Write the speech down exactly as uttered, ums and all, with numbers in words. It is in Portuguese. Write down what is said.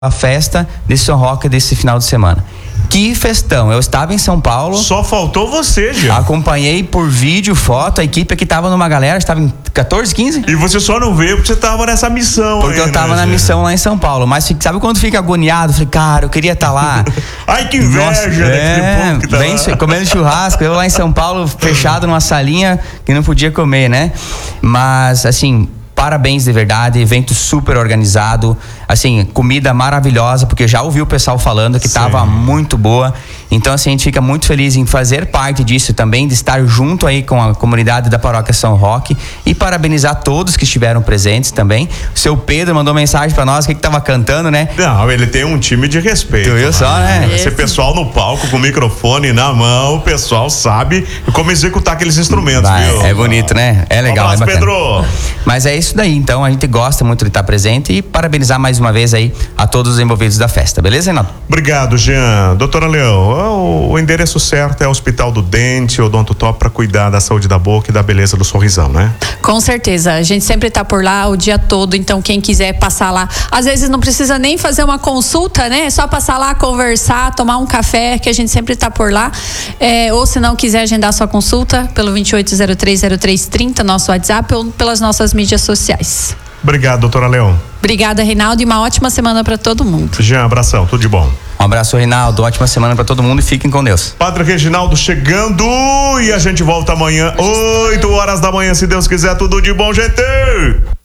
a festa desse São Roque desse final de semana. Que festão, eu estava em São Paulo. Só faltou você, Jean. Acompanhei por vídeo, foto, a equipe aqui estava numa galera, estava em quatorze, quinze. E você só não veio porque você estava nessa missão. Porque aí, eu estava né, na Jean? missão lá em São Paulo, mas sabe quando fica agoniado? Falei, cara, eu queria estar lá. Ai, que inveja. Nossa, é, que tá bem, lá. Comendo churrasco, eu lá em São Paulo, fechado numa salinha que não podia comer, né? Mas, assim, parabéns de verdade, evento super organizado, assim, comida maravilhosa, porque já ouvi o pessoal falando que estava muito boa. Então, assim, a gente fica muito feliz em fazer parte disso também, de estar junto aí com a comunidade da Paróquia São Roque e parabenizar todos que estiveram presentes também. O seu Pedro mandou mensagem pra nós, o que que tava cantando, né? Não, ele tem um time de respeito. Tu viu só, né? Esse pessoal no palco com o microfone na mão, o pessoal sabe como executar aqueles instrumentos, Vai, viu? é bonito, né? É legal, um abraço, é bacana. Pedro. Mas é isso daí, então, a gente gosta muito de estar presente e parabenizar mais uma vez aí a todos os envolvidos da festa, beleza, Renato? Obrigado, Jean. Doutora Leão, o, o endereço certo é o Hospital do Dente, Odonto Top, para cuidar da saúde da boca e da beleza do sorrisão, né? Com certeza, a gente sempre tá por lá o dia todo, então quem quiser passar lá, às vezes não precisa nem fazer uma consulta, né? É só passar lá, conversar, tomar um café, que a gente sempre tá por lá. É, ou se não quiser agendar sua consulta, pelo vinte e oito zero três zero três trinta, nosso WhatsApp, ou pelas nossas mídias sociais. Obrigado, doutora Leão. Obrigada, Reinaldo, e uma ótima semana para todo mundo. Jean, abração, tudo de bom. Um abraço, Reinaldo, ótima semana para todo mundo e fiquem com Deus. Padre Reginaldo chegando e a gente volta amanhã, oito horas da manhã, se Deus quiser, tudo de bom, gente!